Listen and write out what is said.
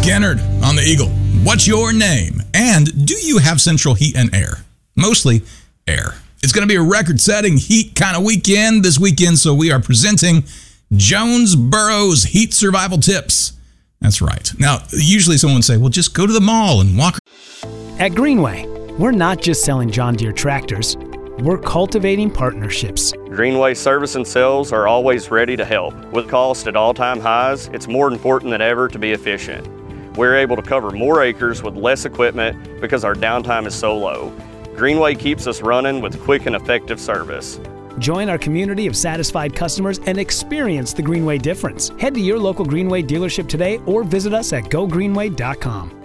Skennard on the Eagle. What's your name? And do you have central heat and air? Mostly air. It's going to be a record-setting heat kind of weekend this weekend, so we are presenting Jonesboro's Heat Survival Tips. That's right. Now, usually someone would say, well, just go to the mall and walk. At Greenway, we're not just selling John Deere tractors, we're cultivating partnerships. Greenway Service and Sales are always ready to help. With cost at all-time highs, it's more important than ever to be efficient. We're able to cover more acres with less equipment because our downtime is so low. Greenway keeps us running with quick and effective service. Join our community of satisfied customers and experience the Greenway difference. Head to your local Greenway dealership today or visit us at gogreenway.com.